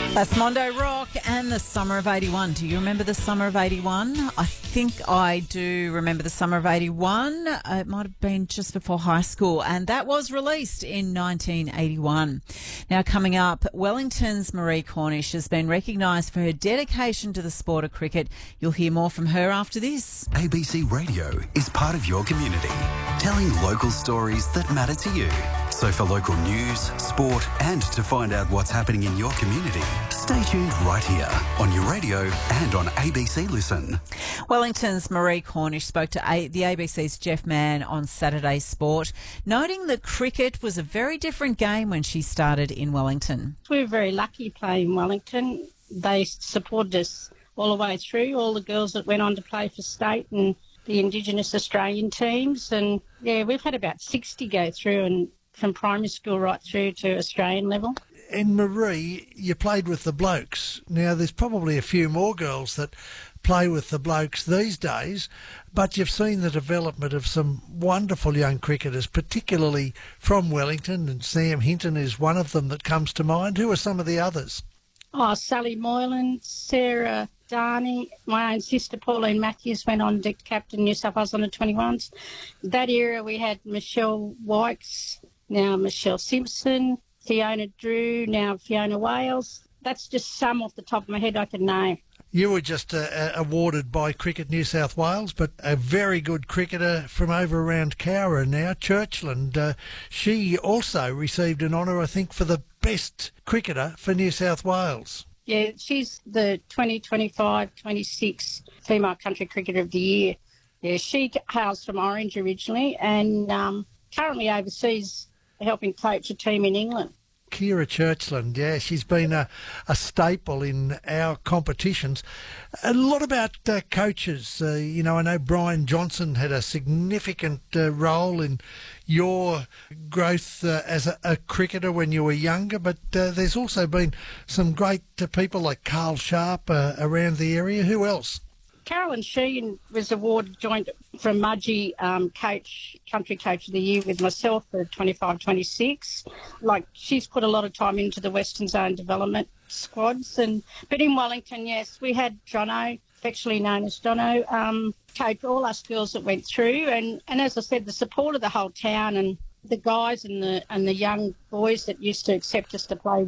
That's Mondo Rock and the Summer of 81. Do you remember the Summer of 81? I think I do remember the Summer of 81. It might have been just before high school, and that was released in 1981. Now, coming up, Wellington's Marie Cornish has been recognised for her dedication to the sport of cricket. You'll hear more from her after this. ABC Radio is part of your community, telling local stories that matter to you. So for local news, sport, and to find out what's happening in your community, stay tuned right here on your radio and on ABC Listen. Wellington's Marie Cornish spoke to the ABC's Jeff Mann on Saturday Sport, noting that cricket was a very different game when she started in Wellington. We were very lucky playing Wellington. They supported us all the way through, all the girls that went on to play for state and the Indigenous Australian teams. And, yeah, we've had about 60 go through, and from primary school right through to Australian level. And Marie, you played with the blokes. Now, there's probably a few more girls that play with the blokes these days, but you've seen the development of some wonderful young cricketers, particularly from Wellington, and Sam Hinton is one of them that comes to mind. Who are some of the others? Oh, Sally Moylan, Sarah Darney, my own sister Pauline Matthews went on to captain New South Wales under-21s. That era we had Michelle Wykes, now Michelle Simpson, Fiona Drew, now Fiona Wales. That's just some off the top of my head I can name. You were just awarded by Cricket New South Wales, but a very good cricketer from over around Cowra now, Churchland. She also received an honour, I think, for the best cricketer for New South Wales. Yeah, she's the 2025-26 Female Country Cricketer of the Year. Yeah, she hails from Orange originally and currently overseas helping coach a team in England. Kira Churchland, yeah, she's been a staple in our competitions. A lot about coaches. I know Brian Johnson had a significant role in your growth as a cricketer when you were younger, but there's also been some great people like Carl Sharp around the area. Who else? Carolyn Sheehan was awarded joint from Mudgee Country Coach of the Year with myself for 25-26. She's put a lot of time into the Western Zone development squads. But in Wellington, yes, we had Jono, affectionately known as Jono, coach all us girls that went through. And as I said, the support of the whole town and the guys and the young boys that used to accept us to play